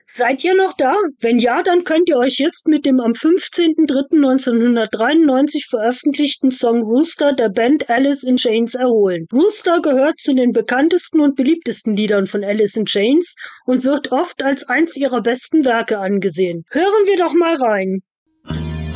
Seid ihr noch da? Wenn ja, dann könnt ihr euch jetzt mit dem am 15.03.1993 veröffentlichten Song Rooster der Band Alice in Chains erholen. Rooster gehört zu den bekanntesten und beliebtesten Liedern von Alice in Chains und wird oft als eins ihrer besten Werke angesehen. Hören wir doch mal rein.